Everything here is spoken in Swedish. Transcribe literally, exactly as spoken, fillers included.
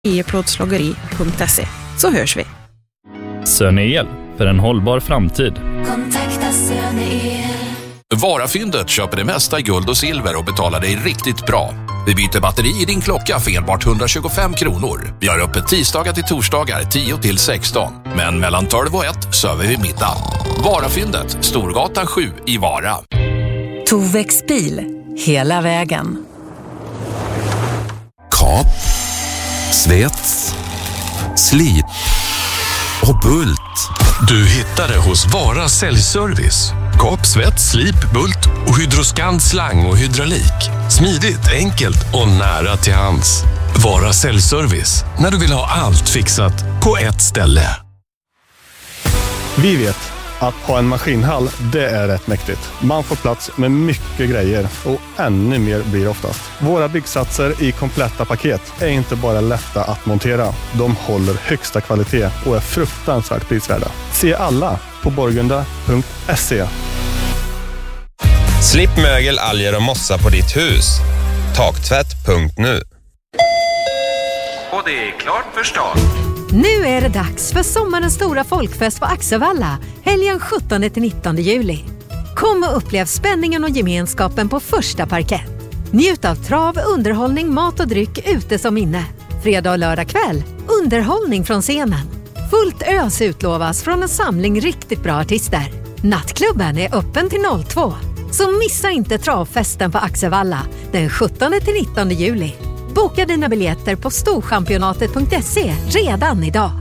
i plåtslageri punkt se. Så hörs vi. Söneel, för en hållbar framtid. Kontakta Söneel. Varafyndet köper det mesta i guld och silver och betalar dig riktigt bra. Vi byter batteri i din klocka för enbart hundratjugofem kronor. Vi har öppet tisdagar till torsdagar tio till sexton. Men mellan tolv och ett söver vi middag. Varafyndet, Storgatan sju i Vara. Tovex bil, hela vägen. Kap, svets, slip och bult. Du hittar det hos Vara säljservice. Kap, svets, slip, bult och Hydroskan slang och hydraulik. Smidigt, enkelt och nära till hands. Vara säljservice när du vill ha allt fixat på ett ställe. Vi vet att ha en maskinhall, det är rätt mäktigt. Man får plats med mycket grejer och ännu mer blir oftast. Våra byggsatser i kompletta paket är inte bara lätta att montera. De håller högsta kvalitet och är fruktansvärt prisvärda. Se alla på borgunda punkt se. Slipp mögel, alger och mossa på ditt hus. Taktvätt punkt nu. Och det är klart för start. Nu är det dags för sommarens stora folkfest på Axevalla, helgen sjuttonde till nittonde juli. Kom och upplev spänningen och gemenskapen på första parkett. Njut av trav, underhållning, mat och dryck ute som inne. Fredag och lördag kväll, underhållning från scenen. Fullt ös utlovas från en samling riktigt bra artister. Nattklubben är öppen till noll två. Så missa inte travfesten på Axevalla den sjuttonde till nittonde juli. Boka dina biljetter på storchampionatet punkt se redan idag.